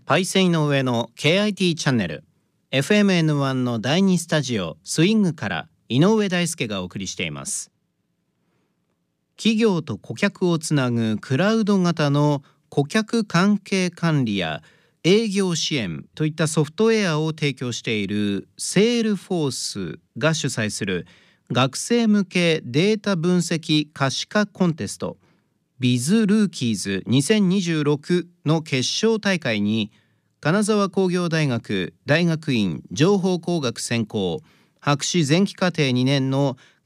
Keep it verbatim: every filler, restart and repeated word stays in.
パイセンの上の ケーアイティー チャンネル エフエムエヌワン のだいにスタジオスイングから井上大輔がお送りしています。企業と顧客をつなぐクラウド型の顧客関係管理や営業支援といったソフトウェアを提供しているセールフォースが主催する学生向けデータ分析可視化コンテスト ビズ ルーキーズにせんにじゅうろくの決勝大会に金沢工業大学大学院情報工学専攻博士前期課程にねんの